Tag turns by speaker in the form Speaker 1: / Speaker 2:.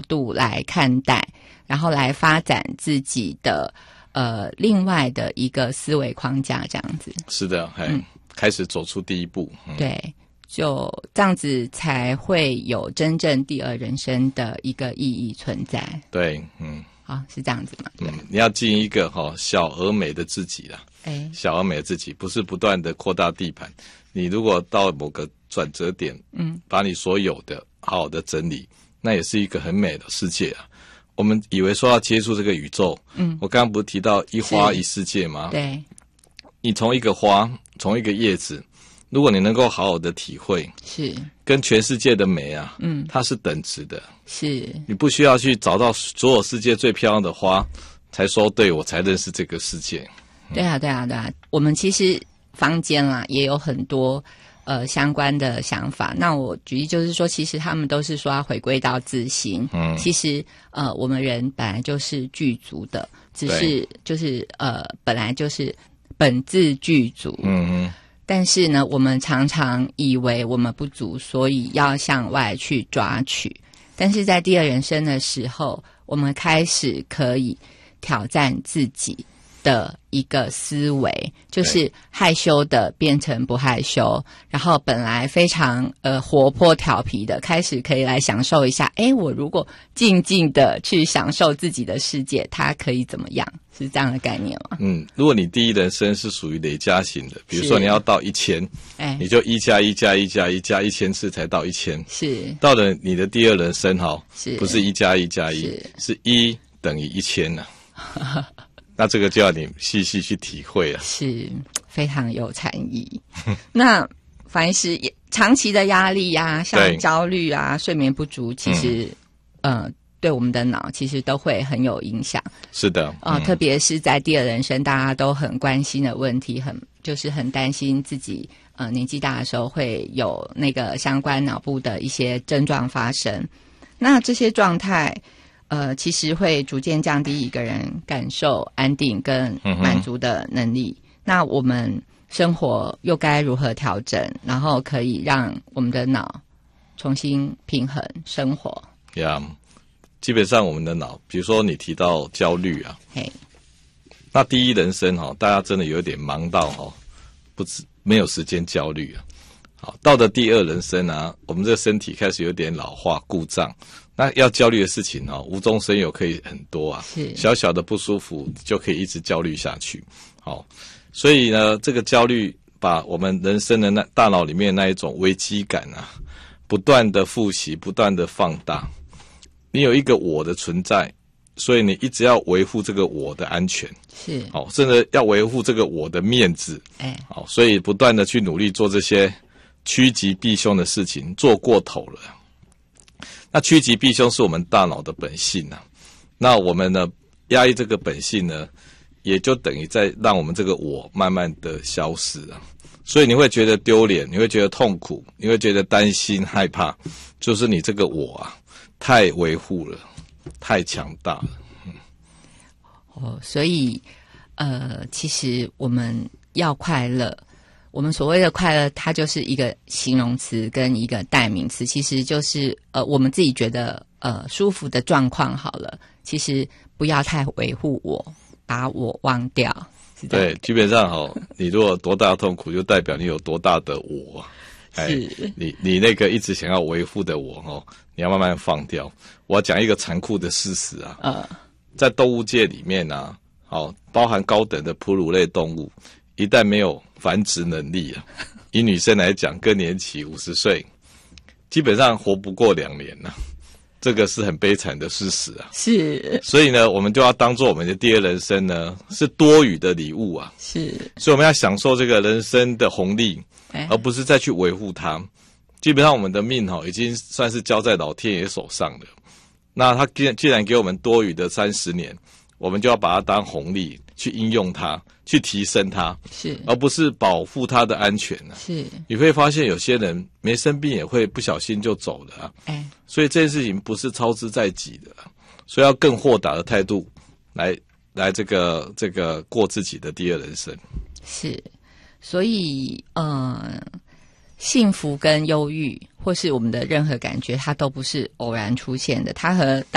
Speaker 1: 度来看待，然后来发展自己的另外的一个思维框架，这样子。
Speaker 2: 是的，开始走出第一步。
Speaker 1: 对，就这样子才会有真正第二人生的一个意义存在。
Speaker 2: 对，
Speaker 1: 好，是这样子嘛？对，
Speaker 2: 你要进一个小而美的自己啦。小而美的自己，不是不断的扩大地盘。你如果到某个转折点，把你所有的好好的整理，那也是一个很美的世界啊。我们以为说要接触这个宇宙，我刚刚不是提到一花一世界吗？对，你从一个花，从一个叶子，如果你能够好好的体会，是跟全世界的美啊，它是等值的。是，你不需要去找到所有世界最漂亮的花，才说对我才认识这个世界。
Speaker 1: 对啊，对啊，对啊。我们其实坊间啦也有很多相关的想法。那我举例就是说，其实他们都是说要回归到自心。其实我们人本来就是具足的，只是就是本来就是本自具足。但是呢，我们常常以为我们不足，所以要向外去抓取。但是在第二人生的时候，我们开始可以挑战自己的一个思维，就是害羞的变成不害羞，然后本来非常活泼调皮的，开始可以来享受一下，我如果静静的去享受自己的世界，它可以怎么样？是这样的概念吗？
Speaker 2: 如果你第一人生是属于累加型的，比如说你要到1000，你就1+1+1+1+1000次才到1000，是到了你的第二人生不是1+1+1，是1等于1000呢。那这个就要你细细去体会了，是非常有禅意。那凡是长期的压力啊，像焦虑啊、睡眠不足，其实对我们的脑其实都会很有影响。是的，特别是在第二人生，大家都很关心的问题，就是很担心自己年纪大的时候会有那个相关脑部的一些症状发生。那这些状态其实会逐渐降低一个人感受安定跟满足的能力。那我们生活又该如何调整，然后可以让我们的脑重新平衡生活？ 基本上我们的脑，比如说你提到焦虑啊，那第一人生大家真的有点忙到没有时间焦虑啊。好，到了第二人生啊，我们这个身体开始有点老化故障。那要焦虑的事情无中生有，可以很多啊，小小的不舒服就可以一直焦虑下去。好，所以呢，这个焦虑把我们人生的大脑里面那一种危机感啊，不断的复习，不断的放大。你有一个我的存在，所以你一直要维护这个我的安全，是好，甚至要维护这个我的面子，好，所以不断的去努力做这些趋吉避凶的事情，做过头了。那趋吉避凶是我们大脑的本性啊，那我们呢压抑这个本性呢，也就等于在让我们这个我慢慢的消失啊。所以你会觉得丢脸，你会觉得痛苦，你会觉得担心害怕，就是你这个我啊太维护了，太强大了。
Speaker 1: 所以其实我们要快乐，我们所谓的快乐，它就是一个形容词跟一个代名词，其实就是我们自己觉得舒服的状况好了，其实不要太维护我，把我忘掉。
Speaker 2: 对，基本上你如果多大的痛苦，就代表你有多大的我。是，你那个一直想要维护的我你要慢慢放掉。我要讲一个残酷的事实啊，在动物界里面啊，包含高等的哺乳类动物，一旦没有繁殖能力啊，以女生来讲，更年期50岁，基本上活不过2年了。这个是很悲惨的事实啊。是，所以呢，我们就要当做我们的第二人生呢，是多余的礼物啊。是，所以我们要享受这个人生的红利，而不是再去维护它。基本上我们的命已经算是交在老天爷手上了。那他既然给我们多余的30年，我们就要把它当红利去应用它，去提升它，是，而不是保护它的安全啊。是，你会发现有些人没生病也会不小心就走了啊。所以这件事情不是操之在己的，所以要更豁达的态度来这个过自己的第二人生。是，所以幸福跟忧郁或是我们的任何感觉，它都不是偶然出现的，它和